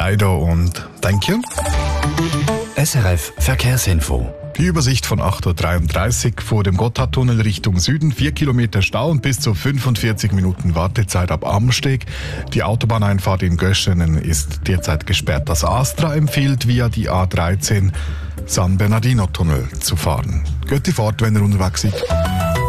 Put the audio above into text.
Dido und Thank You. SRF Verkehrsinfo. Die Übersicht von 8.33 Uhr vor dem Gotthardtunnel Richtung Süden. 4 Kilometer Stau und bis zu 45 Minuten Wartezeit ab Amsteg. Die Autobahneinfahrt in Göschenen ist derzeit gesperrt. Das ASTRA empfiehlt, via die A13 San Bernardino-Tunnel zu fahren. Geht die Fahrt, wenn ihr unterwegs seid.